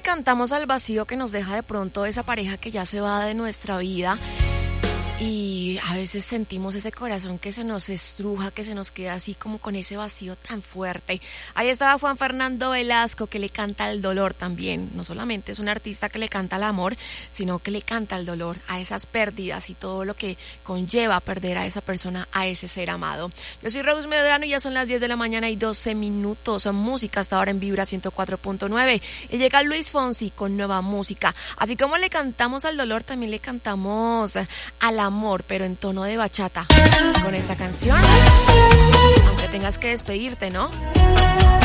cantamos al vacío que nos deja de pronto esa pareja que ya se va de nuestra vida? Y a veces sentimos ese corazón que se nos estruja, que se nos queda así como con ese vacío tan fuerte. Ahí estaba Juan Fernando Velasco, que le canta al dolor también. No solamente es un artista que le canta al amor, sino que le canta al dolor, a esas pérdidas y todo lo que conlleva perder a esa persona, a ese ser amado. Yo soy Rose Medrano y ya son las 10 de la mañana y 12 minutos. Son música hasta ahora en Vibra 104.9. Y llega Luis Fonsi con nueva música. Así como le cantamos al dolor, también le cantamos al amor, pero en tono de bachata con esta canción, aunque tengas que despedirte, ¿no?